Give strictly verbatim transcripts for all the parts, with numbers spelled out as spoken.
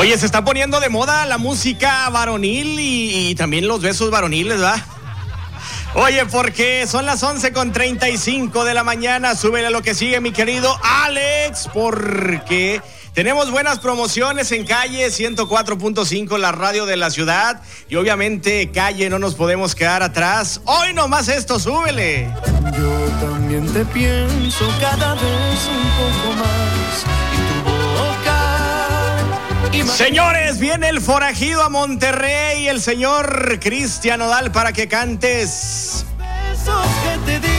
Oye, se está poniendo de moda la música varonil y, y también los besos varoniles, ¿verdad? Oye, porque son las once con treinta y cinco de la mañana. Súbele a lo que sigue, mi querido Alex, porque tenemos buenas promociones en Calle ciento cuatro punto cinco, la radio de la ciudad. Y obviamente, Calle, no nos podemos quedar atrás. Hoy nomás esto, súbele. Yo también te pienso cada vez un poco más. Y tu boca. Y Señores, viene el forajido a Monterrey, el señor Cristian Nodal, para que cantes. Besos que te di,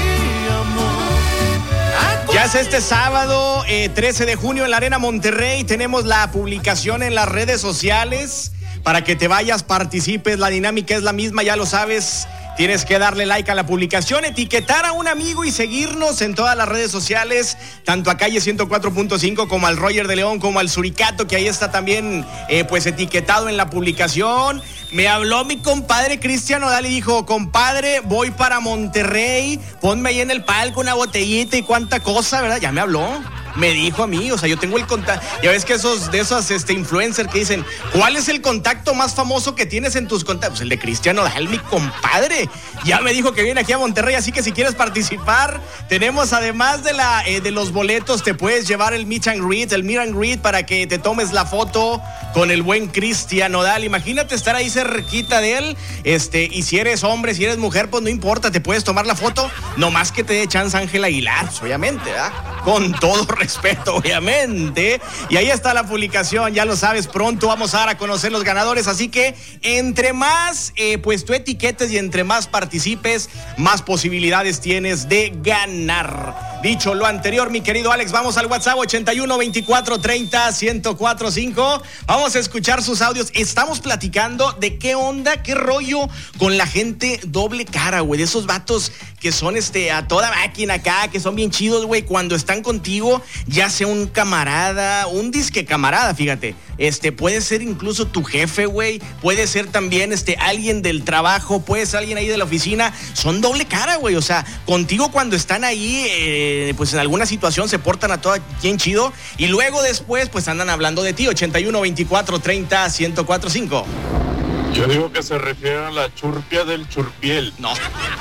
amor. Ya es este sábado, eh, trece de junio, en la Arena Monterrey. Tenemos la publicación en las redes sociales para que te vayas, participes. La dinámica es la misma, ya lo sabes. Tienes que darle like a la publicación, etiquetar a un amigo y seguirnos en todas las redes sociales, tanto a Calle ciento cuatro punto cinco como al Roger de León, como al Suricato, que ahí está también eh, pues etiquetado en la publicación. Me habló mi compadre Cristian Nodal y dijo: compadre, voy para Monterrey, ponme ahí en el palco una botellita y cuánta cosa, ¿verdad? Ya me habló. Me dijo a mí, o sea, yo tengo el contacto. Ya ves que esos de esos este, influencers que dicen, ¿cuál es el contacto más famoso que tienes en tus contactos? Pues el de Cristian Nodal, mi compadre. Ya me dijo que viene aquí a Monterrey, así que si quieres participar, tenemos además de la eh, de los boletos, te puedes llevar el meet and greet, el meet and greet para que te tomes la foto con el buen Cristian Nodal. Imagínate estar ahí cerquita de él, este, y si eres hombre, si eres mujer, pues no importa, te puedes tomar la foto, nomás que te dé chance Ángel Aguilar, pues, obviamente, ¿verdad? Con todo respeto, obviamente. Y ahí está la publicación, ya lo sabes, pronto vamos a dar a conocer los ganadores, así que entre más eh, pues tú etiquetes y entre más participes, más posibilidades tienes de ganar. Dicho lo anterior, mi querido Alex, vamos al WhatsApp ochenta y uno, veinticuatro, treinta, ciento cuatro punto cinco. Vamos a escuchar sus audios. Estamos platicando de qué onda, qué rollo con la gente doble cara, güey, de esos vatos que son este a toda máquina acá, que son bien chidos, güey, cuando están contigo, ya sea un camarada, un disque camarada, fíjate, este, puede ser incluso tu jefe, güey, puede ser también este, alguien del trabajo, puede ser alguien ahí de la oficina, son doble cara, güey, o sea, contigo cuando están ahí, eh, pues en alguna situación se portan a toda bien chido, y luego después, pues andan hablando de ti, ochenta y uno, veinticuatro, treinta, ciento cuatro punto cinco. Yo digo que se refiere a la churpia del churpiel. No.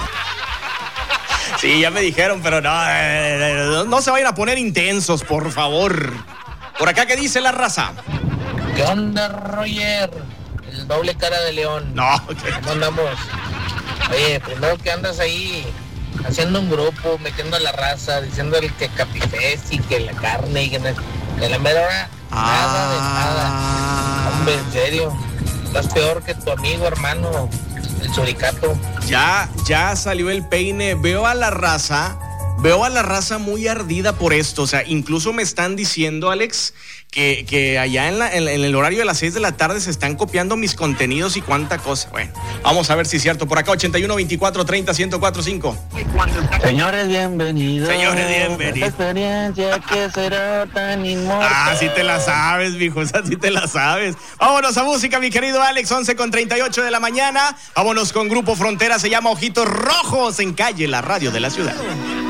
Sí, ya me dijeron, pero no, no, no se vayan a poner intensos, por favor. Por acá, ¿qué dice la raza? ¿Qué onda, Roger? El doble cara de León. No. ¿Cómo andamos? Oye, primero que andas ahí haciendo un grupo, metiendo a la raza, diciendo el que capifés y que la carne y que, que la mera hora, ah. nada de nada. Hombre, en serio, estás peor que tu amigo, hermano, el Suricato. Ya, ya salió el peine. Veo a la raza, veo a la raza muy ardida por esto. O sea, incluso me están diciendo, Alex, que, que allá en, la, en, en el horario de las seis de la tarde se están copiando mis contenidos y cuánta cosa. Bueno, vamos a ver si es cierto. Por acá, ochenta y uno, veinticuatro, treinta, ciento cuatro punto cinco. Señores, bienvenidos. Señores, bienvenidos. Esta experiencia que será tan inmortal. Ah, sí te la sabes, mijo, esa sí te la sabes. Vámonos a música, mi querido Alex, once con treinta y ocho de la mañana. Vámonos con Grupo Frontera, se llama Ojitos Rojos, en Calle, la radio de la ciudad.